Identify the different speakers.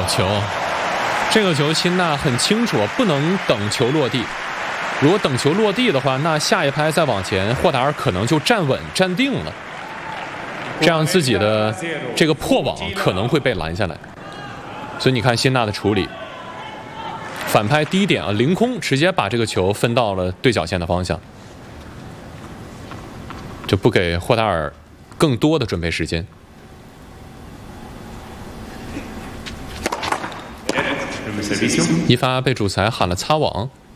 Speaker 1: 球。这个球辛纳很清楚，不能等球落地。如果等球落地的话，那下一拍再往前，霍达尔可能就站稳站定了，这样自己的这个破网可能会被拦下来。所以你看辛纳的处理，反拍低点啊，凌空直接把这个球分到了对角线的方向，就不给霍达尔更多的准备时间。一发被主裁喊了擦网。